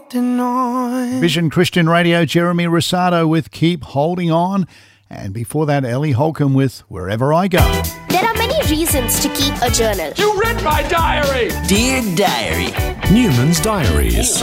holding on. Vision Christian Radio, Jeremy Rosado with Keep Holding On. And before that, Ellie Holcomb with Wherever I Go. There are many reasons to keep a journal. You read my diary! Dear Diary. Newman's Diaries.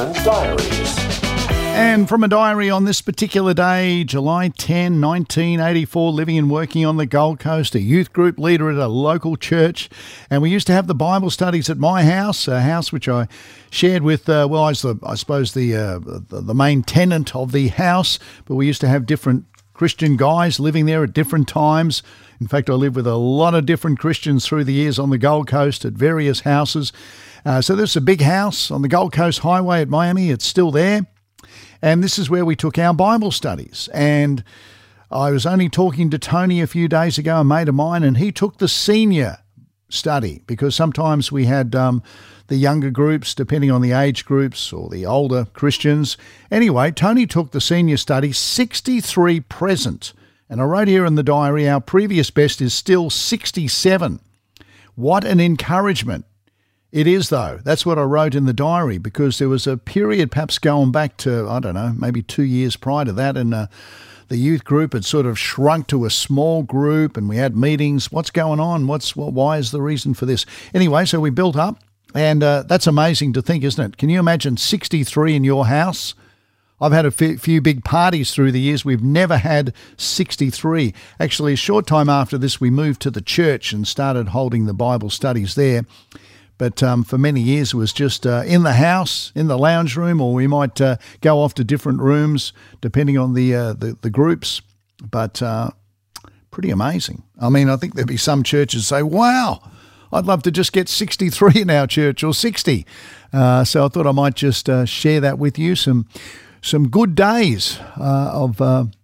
And from a diary on this particular day, July 10, 1984, living and working on the Gold Coast, a youth group leader at a local church. And we used to have the Bible studies at my house, a house which I shared with, I suppose the main tenant of the house. But we used to have different Christian guys living there at different times. In fact, I lived with a lot of different Christians through the years on the Gold Coast at various houses. So there's a big house on the Gold Coast Highway at Miami. It's still there. And this is where we took our Bible studies. And I was only talking to Tony a few days ago, a mate of mine, and he took the senior study because sometimes we had the younger groups, depending on the age groups, or the older Christians. Anyway, Tony took the senior study, 63 present. And I wrote here in the diary, our previous best is still 67. What an encouragement. It is, though. That's what I wrote in the diary, because there was a period perhaps going back to, I don't know, maybe 2 years prior to that, and the youth group had sort of shrunk to a small group, and we had meetings. What's going on? Why is the reason for this? Anyway, so we built up, and that's amazing to think, isn't it? Can you imagine 63 in your house? I've had a few big parties through the years. We've never had 63. Actually, a short time after this, we moved to the church and started holding the Bible studies there. But for many years, it was just in the house, in the lounge room, or we might go off to different rooms, depending on the groups. But pretty amazing. I mean, I think there'd be some churches say, wow, I'd love to just get 63 in our church, or 60. So I thought I might just share that with you, some good days of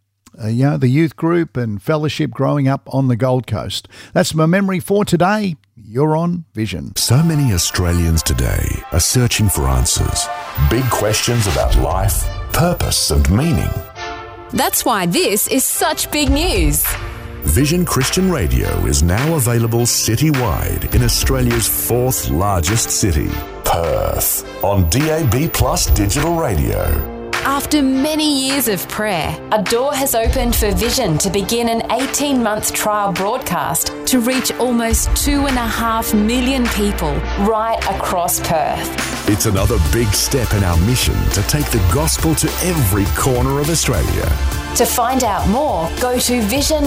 the youth group and fellowship growing up on the Gold Coast. That's my memory for today. You're on Vision. So many Australians today are searching for answers. Big questions about life, purpose and meaning. That's why this is such big news. Vision Christian Radio is now available citywide in Australia's fourth largest city, Perth, on DAB+ digital radio. After many years of prayer, a door has opened for Vision to begin an 18-month trial broadcast to reach almost 2.5 million people right across Perth. It's another big step in our mission to take the gospel to every corner of Australia. To find out more, go to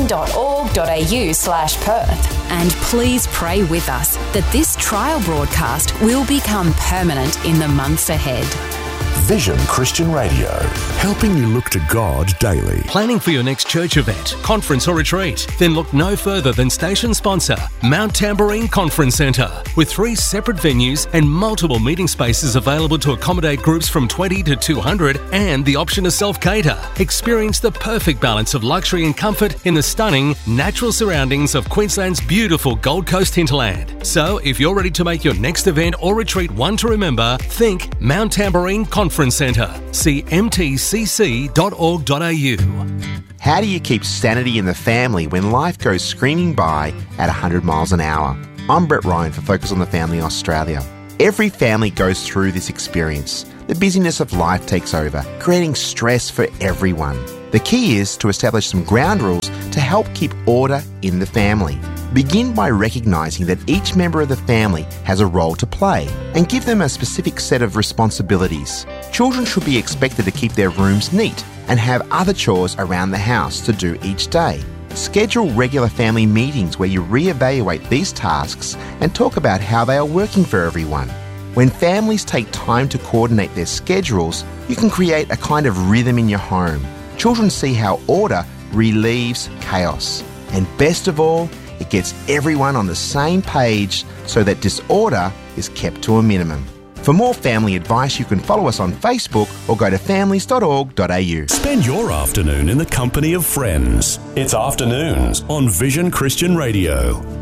vision.org.au/Perth. And please pray with us that this trial broadcast will become permanent in the months ahead. Vision Christian Radio, helping you look to God daily. Planning for your next church event, conference or retreat? Then look no further than station sponsor, Mount Tamborine Conference Centre. With 3 separate venues and multiple meeting spaces available to accommodate groups from 20 to 200 and the option to self-cater. Experience the perfect balance of luxury and comfort in the stunning, natural surroundings of Queensland's beautiful Gold Coast hinterland. So if you're ready to make your next event or retreat one to remember, think Mount Tamborine Conference Centre. See mtcc.org.au. How do you keep sanity in the family when life goes screaming by at 100 miles an hour? I'm Brett Ryan for Focus on the Family Australia. Every family goes through this experience. The busyness of life takes over, creating stress for everyone. The key is to establish some ground rules to help keep order in the family. Begin by recognising that each member of the family has a role to play and give them a specific set of responsibilities. Children should be expected to keep their rooms neat and have other chores around the house to do each day. Schedule regular family meetings where you reevaluate these tasks and talk about how they are working for everyone. When families take time to coordinate their schedules, you can create a kind of rhythm in your home. Children see how order relieves chaos. And best of all, it gets everyone on the same page so that disorder is kept to a minimum. For more family advice, you can follow us on Facebook or go to families.org.au. Spend your afternoon in the company of friends. It's Afternoons on Vision Christian Radio.